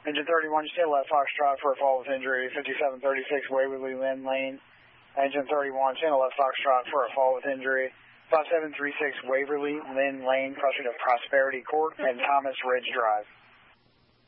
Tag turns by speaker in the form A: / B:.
A: Engine 31, stay left Foxtrot for a fall with injury, 5736 Waverly Lynn Lane. Engine 31, stay left Foxtrot for a fall with injury, 5736 Waverly Lynn Lane, crossing of Prosperity Court and Thomas Ridge Drive.